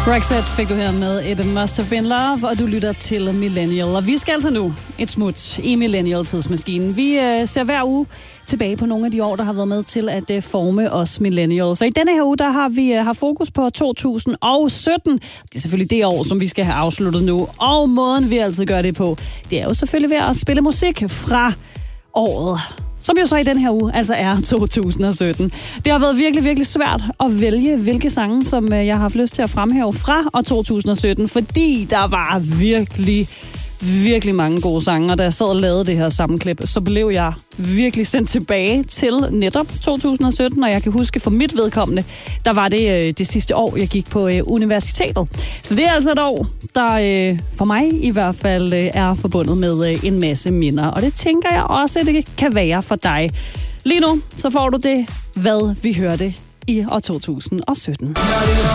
Roxette fik du her med It Must Have Been Love, og du lytter til Millennial. Og vi skal altså nu et smut i Millennial-tidsmaskinen. Vi ser hver uge tilbage på nogle af de år, der har været med til at forme os millennials. Så i denne her uge, der har vi haft fokus på 2017. Det er selvfølgelig det år, som vi skal have afsluttet nu. Og måden, vi altid gør det på, det er jo selvfølgelig ved at spille musik fra året, som jo så i den her uge altså er 2017. Det har været virkelig, virkelig svært at vælge, hvilke sange, som jeg har haft lyst til at fremhæve fra år 2017, fordi der var virkelig mange gode sange, og da jeg sad og lavede det her sammenklip, så blev jeg virkelig sendt tilbage til netop 2017, og jeg kan huske for mit vedkommende, der var det sidste år, jeg gik på universitetet. Så det er altså et år, der for mig i hvert fald er forbundet med en masse minder, og det tænker jeg også, det kan være for dig. Lige nu, så får du det, hvad vi hørte i år 2017.